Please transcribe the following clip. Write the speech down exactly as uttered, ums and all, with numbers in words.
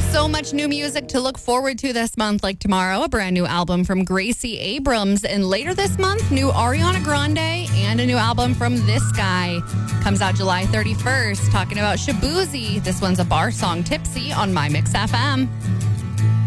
So much new music to look forward to this month, like tomorrow, a brand new album from Gracie Abrams. And later this month, new Ariana Grande and a new album from this guy. Comes out July thirty-first, talking about Shaboozey. This one's a bar song, Tipsy, on My Mix F M.